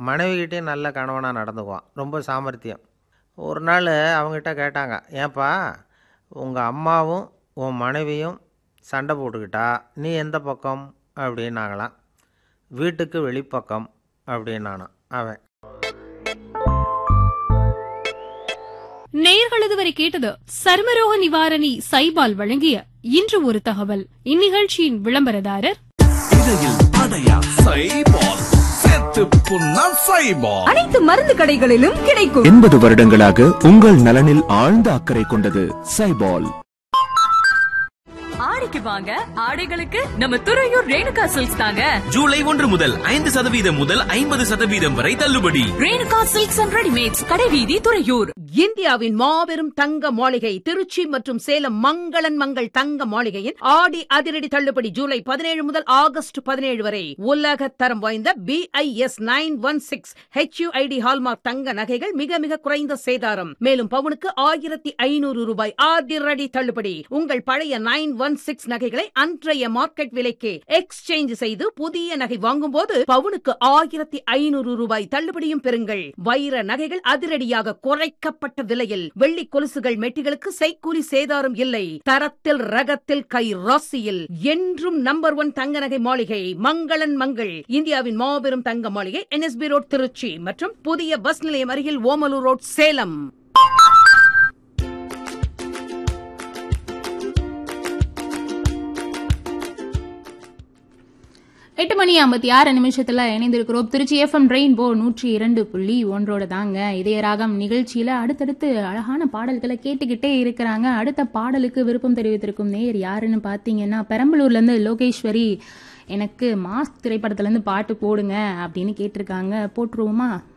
மனைவிகிட்டேயும் நல்ல கணவனாக நடந்துக்குவான், ரொம்ப சாமர்த்தியம். ஒரு நாள் அவங்ககிட்ட கேட்டாங்க, ஏன்பா உங்கள் அம்மாவும் உன் மனைவியும் சண்டை போட்டுக்கிட்டா நீ எந்த பக்கம் அப்படின்னாங்களாம். வீட்டுக்கு வெளிப்பக்கம் அப்படின்னானான் அவன். நேயர்கள் இதுவரை கேட்டது சர்மரோக நிவாரணி சைபால் வழங்கிய இன்று ஒரு தகவல். இந்நிகழ்ச்சியின் விளம்பரதாரர் அனைத்து மருந்து கடைகளிலும் கிடைக்கும். 80 வருடங்களாக உங்கள் நலனில் ஆழ்ந்த அக்கறை கொண்டது சைபால். ஆடிக்கு வாங்க, ஆடைகளுக்கு நம்ம துறையூர் ரேணுகா சில்க்ஸ் தாங்க. ஜூலை 1 முதல் 5% முதல் 50% வரை தள்ளுபடி. ரேணுகா சில்க்ஸ் அண்ட் ரெடிமேட்ஸ், கடைவீதி, துறையூர். இந்தியாவின் மாபெரும் தங்க மாளிகை திருச்சி மற்றும் சேலம் மங்களன் மங்கள் தங்க மாளிகையின் ஆடி அதிரடி தள்ளுபடி ஜூலை 17 முதல் ஆகஸ்ட் 17 வரை. உலக தரம் வாய்ந்த BIS 916 HUID ஹால்மார்க் தங்க நகைகள் மிக மிக குறைந்த சேதாரம். மேலும் பவுனுக்கு 1500 ரூபாய் அதிரடி தள்ளுபடி. உங்கள் பழைய 916 நகைகளை அன்றைய மார்க்கெட் விலைக்கு எக்ஸ்சேஞ்ச் செய்து புதிய நகை வாங்கும் போது பவுனுக்கு 1500 ரூபாய் தள்ளுபடியும் பெறுங்கள். வைர நகைகள் அதிரடியாக குறைக்கப்பட்ட விலையில். வெள்ளி கொலுசுகள் மெட்டிகளுக்கு செய்கூலி சேதாரம் இல்லை. தரத்தில் ரகத்தில் கை ராசியில் என்றும் நம்பர் 1 தங்க நகை மாளிகை மங்களன் மங்கள். இந்தியாவின் மாபெரும் தங்க மாளிகை NSB ரோட் திருச்சி மற்றும் புதிய பஸ் நிலையம் அருகில் ஓமலூர் ரோட் சேலம். 8:56 இணைந்திருக்கிறோம். திருச்சி FM ரெயின்போ 102.1 தாங்க இதய ராகம் நிகழ்ச்சியில அடுத்தடுத்து அழகான பாடல்களை கேட்டுக்கிட்டே இருக்கிறாங்க. அடுத்த பாடலுக்கு விருப்பம் தெரிவித்திருக்கும் நேயர் யாருன்னு பாத்தீங்கன்னா, பெரம்பலூர்ல இருந்து லோகேஸ்வரி எனக்கு மாஸ்க் திரைப்படத்துல இருந்து பாட்டு போடுங்க அப்படின்னு கேட்டிருக்காங்க. போட்டுருவோமா?